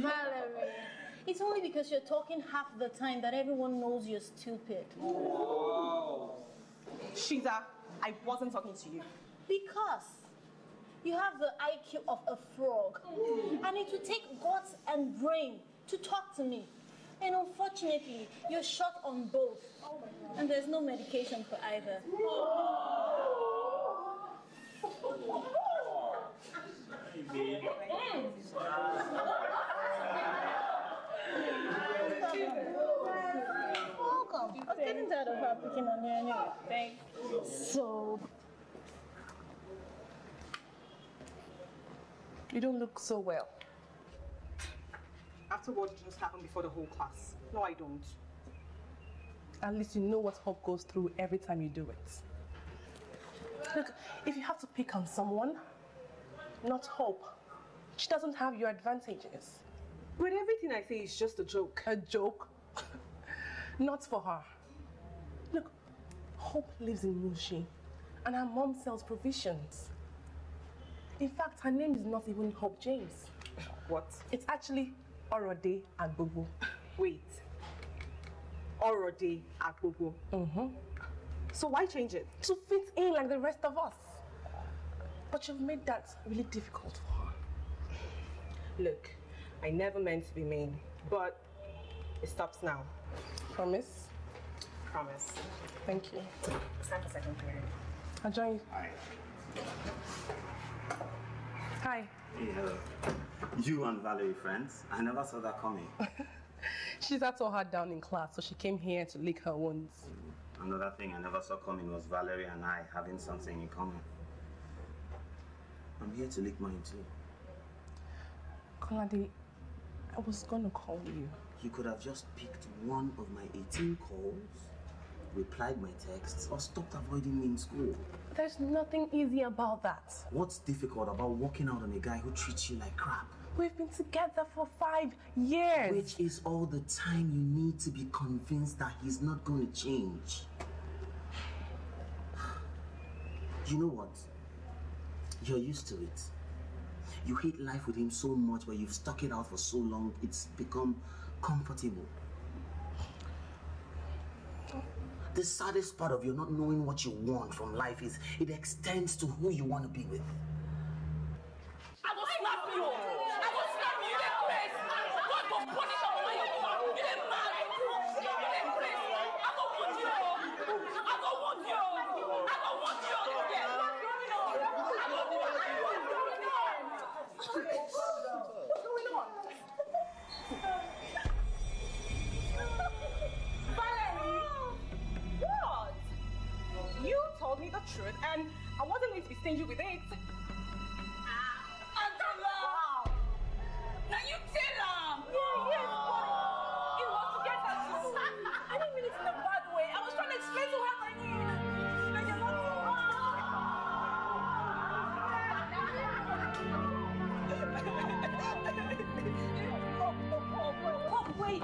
Valerie, it's only because you're talking half the time that everyone knows you're stupid. Shiza, I wasn't talking to you. Because you have the IQ of a frog. And it will take guts and brain to talk to me. And unfortunately, you're short on both. And there's no medication for either. Welcome. I was getting tired of her picking on you anyway. Thanks. So, you don't look so well. After what just happened before the whole class. No, I don't. At least you know what Hope goes through every time you do it. Look, if you have to pick on someone, not Hope. She doesn't have your advantages. But everything I say is just a joke. A joke? Not for her. Look, Hope lives in Mushi, and her mom sells provisions. In fact, her name is not even Hope James. What? It's actually Orode Agbogo. Wait. Orode Agbogo? So why change it? To fit in like the rest of us. But you've made that really difficult for her. Look, I never meant to be mean, but it stops now. Promise? Promise. Thank you. It's time for second period. I'll join you. Hi. Hi. Hey, hello. You and Valerie friends? I never saw that coming. She's saw her down in class, so she came here to lick her wounds. Another thing I never saw coming was Valerie and I having something in common. I'm here to lick mine too. Kolade, I was gonna call you. You could have just picked one of my 18 calls, replied my texts, or stopped avoiding me in school. There's nothing easy about that. What's difficult about walking out on a guy who treats you like crap? We've been together for 5 years. Which is all the time you need to be convinced that he's not going to change. You know what? You're used to it. You hate life with him so much, but you've stuck it out for so long, it's become comfortable. The saddest part of you not knowing what you want from life is it extends to who you want to be with. I will slap you! I will slap you! You get pressed! God will punish you when you come! You get mad! You get pressed! I don't want you! I don't want you! I don't want you! Yes! What's going on? Valerie! What? You told me the truth and I wasn't going to be stingy with it. Angela! Wow! Now you tell him! Yes, but it was to get her to. I didn't mean it in a bad way. I was trying to explain to her that you're not wait,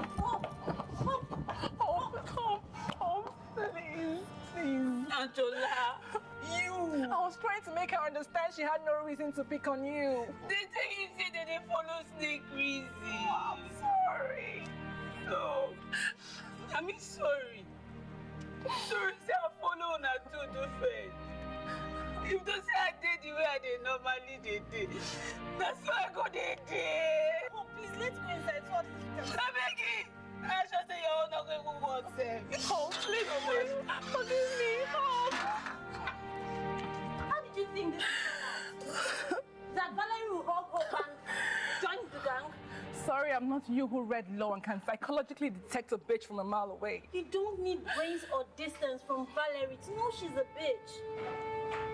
please. Angela, you! I was trying to make her understand she had no reason to pick on you. They tell you say that they follow snake reason. I'm sorry. No. I mean sorry. Sorry say I follow on a to first. If they say I did the way I did normally did, that's why I go there. oh, please, let's go inside. So I beg you. I should say you're not going to go yourself. Oh, please, forgive me. how did you think this that Valerie will hug Hope and join the gang? Sorry, I'm not you who read law and can psychologically detect a bitch from a mile away. You don't need brains or distance from Valerie to know she's a bitch.